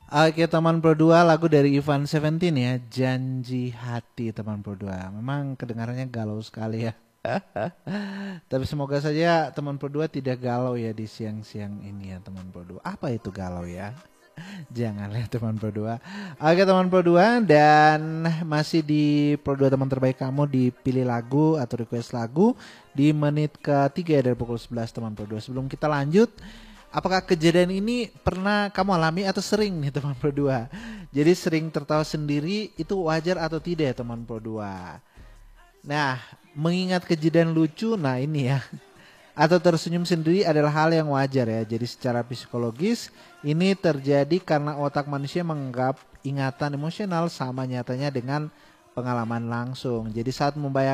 Oke teman Pro 2, lagu dari Ivan Seventeen ya, Janji Hati teman Pro 2. Memang kedengarannya galau sekali ya. Tapi semoga saja teman Pro 2 tidak galau ya di siang-siang ini ya teman Pro 2. Apa itu galau ya? Jangan ya teman Pro 2. Oke teman Pro 2, dan masih di Pro 2 teman terbaik kamu, dipilih lagu atau request lagu di menit ketiga dari pukul 11 teman Pro 2. Sebelum kita lanjut, apakah kejadian ini pernah kamu alami atau sering nih teman Pro 2? Jadi sering tertawa sendiri itu wajar atau tidak ya teman Pro 2? Nah, mengingat kejadian lucu, nah ini ya, atau tersenyum sendiri adalah hal yang wajar ya. Jadi secara psikologis ini terjadi karena otak manusia menganggap ingatan emosional sama nyatanya dengan pengalaman langsung. Jadi saat membayangkan